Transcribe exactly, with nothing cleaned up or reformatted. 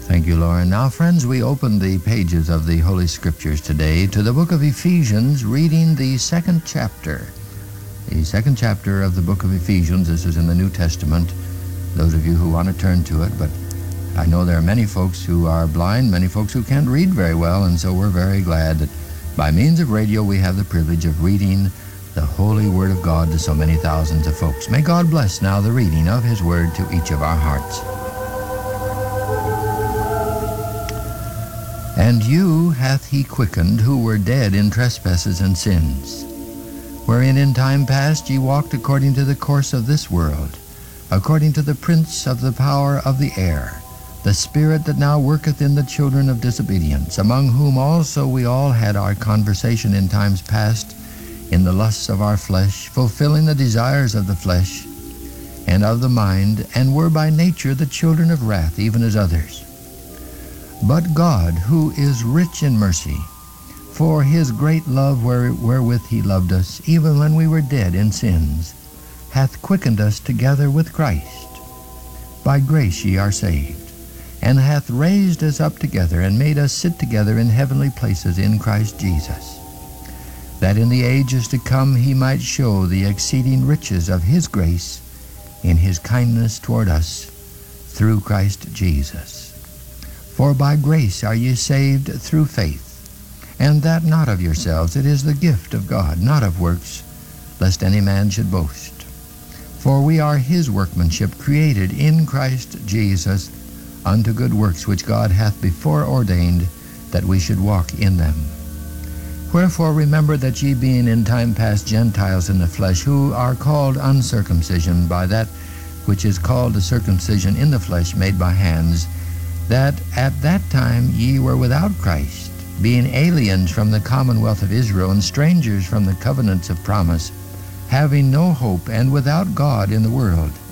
Thank you, Lauren. Now, friends, we open the pages of the Holy Scriptures today to the book of Ephesians, reading the second chapter. The second chapter of the book of Ephesians. This is in the New Testament. Those of you who want to turn to it, but I know there are many folks who are blind, many folks who can't read very well, and so we're very glad that by means of radio we have the privilege of reading the Holy Word of God to so many thousands of folks. May God bless now the reading of His Word to each of our hearts. And you hath He quickened, who were dead in trespasses and sins, wherein in time past ye walked according to the course of this world, according to the prince of the power of the air, the spirit that now worketh in the children of disobedience, among whom also we all had our conversation in times past, in the lusts of our flesh, fulfilling the desires of the flesh and of the mind, and were by nature the children of wrath, even as others. But God, who is rich in mercy, for His great love wherewith He loved us, even when we were dead in sins, hath quickened us together with Christ. By grace ye are saved, and hath raised us up together, and made us sit together in heavenly places in Christ Jesus, that in the ages to come He might show the exceeding riches of His grace in His kindness toward us through Christ Jesus. For by grace are ye saved through faith, and that not of yourselves, it is the gift of God, not of works, lest any man should boast. For we are His workmanship, created in Christ Jesus unto good works, which God hath before ordained that we should walk in them. Wherefore remember that ye being in time past Gentiles in the flesh, who are called uncircumcision by that which is called the circumcision in the flesh made by hands, that at that time ye were without Christ, being aliens from the commonwealth of Israel, and strangers from the covenants of promise, having no hope, and without God in the world.